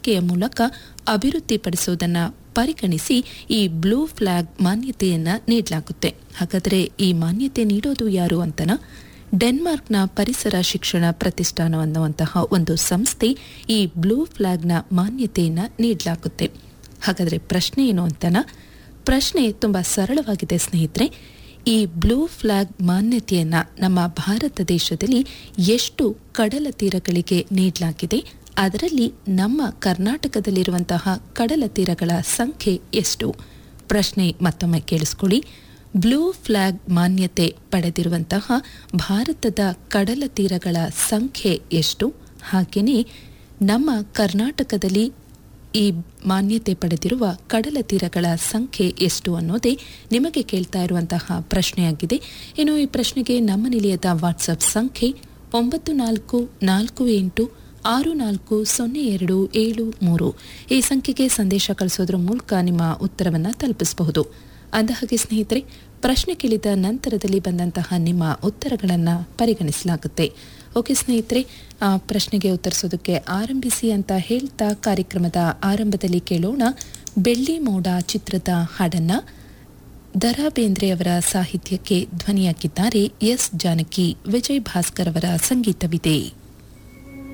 ಬಳಕೆಯ ಮೂಲಕ ಅಭಿವೃದ್ಧಿಪಡಿಸುವುದನ್ನು ಪರಿಗಣಿಸಿ ಈ ಬ್ಲೂ ಫ್ಲಾಗ್ ಮಾನ್ಯತೆಯನ್ನ ನೀಡಲಾಗುತ್ತೆ. ಹಾಗಾದರೆ ಈ ಮಾನ್ಯತೆ ನೀಡೋದು ಯಾರು ಅಂತನ ಡೆನ್ಮಾರ್ಕ್ನ ಪರಿಸರ ಶಿಕ್ಷಣ ಪ್ರತಿಷ್ಠಾನ ಅನ್ನುವಂತಹ ಒಂದು ಸಂಸ್ಥೆ ಈ ಬ್ಲೂ ಫ್ಲಾಗ್ನ ಮಾನ್ಯತೆಯನ್ನ ನೀಡಲಾಗುತ್ತೆ. ಹಾಗಾದರೆ ಪ್ರಶ್ನೆ ಏನು ಅಂತನ ಪ್ರಶ್ನೆ ತುಂಬಾ ಸರಳವಾಗಿದೆ ಸ್ನೇಹಿತರೆ. ಈ ಬ್ಲೂ ಫ್ಲಾಗ್ ಮಾನ್ಯತೆಯನ್ನ ನಮ್ಮ ಭಾರತ ದೇಶದಲ್ಲಿ ಎಷ್ಟು ಕಡಲ ತೀರಗಳಿಗೆ ನೀಡಲಾಗಿದೆ, ಅದರಲ್ಲಿ ನಮ್ಮ ಕರ್ನಾಟಕದಲ್ಲಿರುವಂತಹ ಕಡಲ ತೀರಗಳ ಸಂಖ್ಯೆ ಎಷ್ಟು? ಪ್ರಶ್ನೆ ಮತ್ತೊಮ್ಮೆ ಕೇಳಿಸ್ಕೊಳ್ಳಿ. ಬ್ಲೂ ಫ್ಲಾಗ್ ಮಾನ್ಯತೆ ಪಡೆದಿರುವಂತಹ ಭಾರತದ ಕಡಲ ತೀರಗಳ ಸಂಖ್ಯೆ ಎಷ್ಟು? ಹಾಗೆಯೇ ನಮ್ಮ ಕರ್ನಾಟಕದಲ್ಲಿ ಈ ಮಾನ್ಯತೆ ಪಡೆದಿರುವ ಕಡಲ ತೀರಗಳ ಸಂಖ್ಯೆ ಎಷ್ಟು ಅನ್ನೋದೇ ನಿಮಗೆ ಕೇಳ್ತಾ ಇರುವಂತಹ ಪ್ರಶ್ನೆಯಾಗಿದೆ. ಇನ್ನು ಈ ಪ್ರಶ್ನೆಗೆ ನಮ್ಮ ನಿಲಯದ ವಾಟ್ಸಪ್ ಸಂಖ್ಯೆ 9448640273. ಈ ಸಂಖ್ಯೆಗೆ ಸಂದೇಶ ಕಳಿಸೋದ್ರ ಮೂಲಕ ನಿಮ್ಮ ಉತ್ತರವನ್ನು ತಲುಪಿಸಬಹುದು. ಅಂದಹಾಗೆ ಸ್ನೇಹಿತರೆ, ಪ್ರಶ್ನೆ ಕೇಳಿದ ನಂತರದಲ್ಲಿ ಬಂದಂತಹ ನಿಮ್ಮ ಉತ್ತರಗಳನ್ನು ಪರಿಗಣಿಸಲಾಗುತ್ತೆ. ಓಕೆ ಸ್ನೇಹಿತರೆ, ಪ್ರಶ್ನೆಗೆ ಉತ್ತರಿಸೋದಕ್ಕೆ ಆರಂಭಿಸಿ ಅಂತ ಹೇಳ್ತಾ ಕಾರ್ಯಕ್ರಮದ ಆರಂಭದಲ್ಲಿ ಕೇಳೋಣ ಬೆಳ್ಳಿ ಮೋಡ ಚಿತ್ರದ ಹಾಡನ್ನ. ದರಾ ಬೇಂದ್ರೆ ಅವರ ಸಾಹಿತ್ಯಕ್ಕೆ ಧ್ವನಿಯಾಗಿದ್ದಾರೆ ಎಸ್ ಜಾನಕಿ. ವಿಜಯ್ ಭಾಸ್ಕರ್ ಅವರ ಸಂಗೀತವಿದೆ.